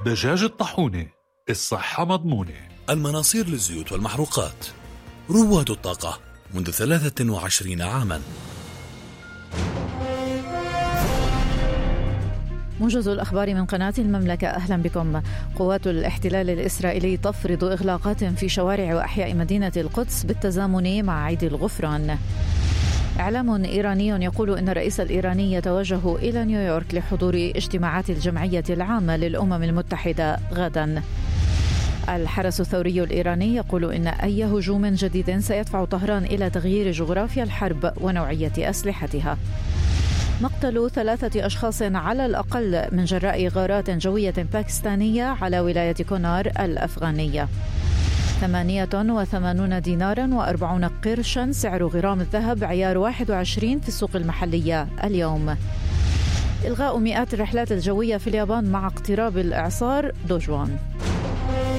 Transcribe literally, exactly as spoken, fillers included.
دجاج الطاحونة، الصحة مضمونة. المناصير للزيوت والمحروقات، رواد الطاقة منذ ثلاثة وعشرين عاما. موجز الأخبار من قناة المملكة، أهلا بكم. قوات الاحتلال الإسرائيلي تفرض إغلاقات في شوارع وأحياء مدينة القدس بالتزامن مع عيد الغفران. إعلام إيراني يقول إن الرئيس الإيراني يتوجه إلى نيويورك لحضور اجتماعات الجمعية العامة للأمم المتحدة غدا. الحرس الثوري الإيراني يقول إن أي هجوم جديد سيدفع طهران إلى تغيير جغرافيا الحرب ونوعية أسلحتها. مقتل ثلاثة أشخاص على الأقل من جراء غارات جوية باكستانية على ولاية كونار الأفغانية. ثمانية وثمانون دينارا وأربعون قرشا سعر غرام الذهب عيار واحد وعشرين في السوق المحلية اليوم. إلغاء مئات الرحلات الجوية في اليابان مع اقتراب الإعصار دوجوان.